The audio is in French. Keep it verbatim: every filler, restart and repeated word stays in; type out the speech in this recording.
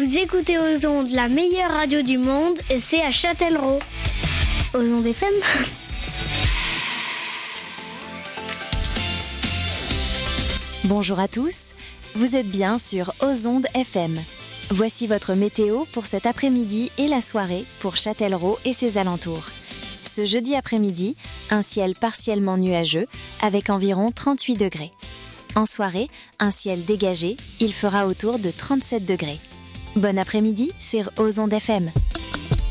Vous écoutez aux ondes, la meilleure radio du monde, et c'est à Châtellerault. Aux ondes F M. Bonjour à tous, vous êtes bien sur Aux ondes F M. Voici votre météo pour cet après-midi et la soirée pour Châtellerault et ses alentours. Ce jeudi après-midi, un ciel partiellement nuageux avec environ trente-huit degrés. En soirée, un ciel dégagé, il fera autour de trente-sept degrés. Bon après-midi sur Aux ondes F M.